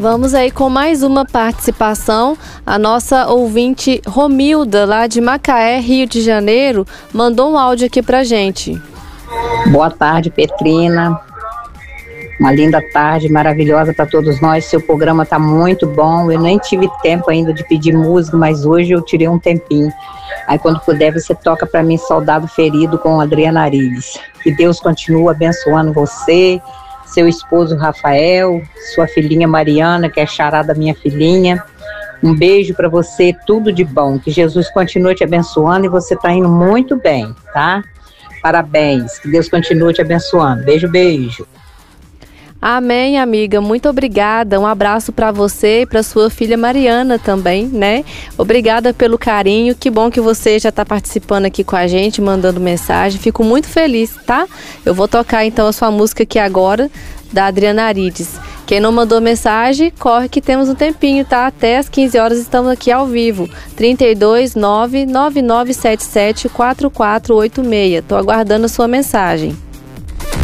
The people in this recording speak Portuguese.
Vamos aí com mais uma participação. A nossa ouvinte Romilda, lá de Macaé, Rio de Janeiro, mandou um áudio aqui pra gente. Boa tarde, Petrina. Uma linda tarde, maravilhosa para todos nós. Seu programa está muito bom. Eu nem tive tempo ainda de pedir música, mas hoje eu tirei um tempinho. Aí quando puder, você toca para mim Soldado Ferido com Adriana Arives. Que Deus continue abençoando você, seu esposo Rafael, sua filhinha Mariana, que é xará da minha filhinha. Um beijo para você, tudo de bom. Que Jesus continue te abençoando e você está indo muito bem, tá? Parabéns, que Deus continue te abençoando. Beijo, beijo. Amém, amiga. Muito obrigada. Um abraço para você e para sua filha Mariana também, né? Obrigada pelo carinho. Que bom que você já está participando aqui com a gente, mandando mensagem. Fico muito feliz, tá? Eu vou tocar então a sua música aqui agora, da Adriana Arides. Quem não mandou mensagem, corre que temos um tempinho, tá? Até às 15 horas estamos aqui ao vivo. 329-9977-4486. Tô aguardando a sua mensagem.